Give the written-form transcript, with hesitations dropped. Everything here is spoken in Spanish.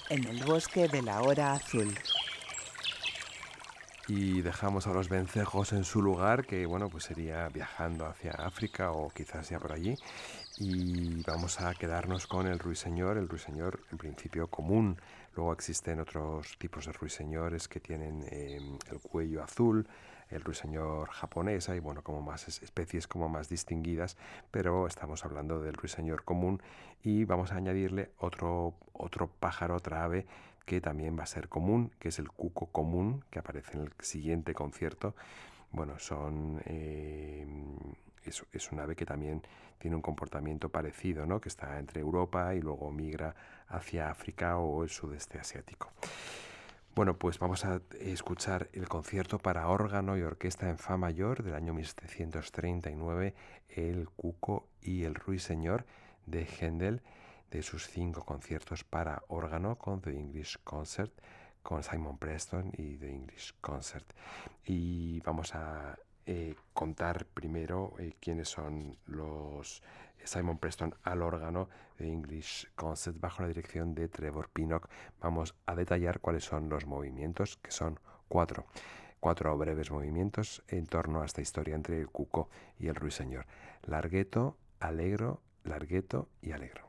en el bosque de la hora azul. Y dejamos a los vencejos en su lugar, que bueno, pues sería viajando hacia África o quizás ya por allí. Y vamos a quedarnos con el ruiseñor en principio común. Luego existen otros tipos de ruiseñores que tienen el cuello azul, el ruiseñor japonés, hay bueno, como más especies como más distinguidas, pero estamos hablando del ruiseñor común y vamos a añadirle otro pájaro, otra ave que también va a ser común, que es el cuco común, que aparece en el siguiente concierto. Bueno, es un ave que también tiene un comportamiento parecido, ¿no? Que está entre Europa y luego migra hacia África o el sudeste asiático. Bueno, pues vamos a escuchar el concierto para órgano y orquesta en fa mayor del año 1739, El Cuco y el Ruiseñor de Händel, de sus 5 conciertos para órgano con The English Concert, con Simon Preston y The English Concert. Y vamos a contar primero quiénes son los Simon Preston al órgano de English Concert bajo la dirección de Trevor Pinnock. Vamos a detallar cuáles son los movimientos, que son 4. 4 breves movimientos en torno a esta historia entre el cuco y el ruiseñor. Larghetto, allegro, larghetto y allegro.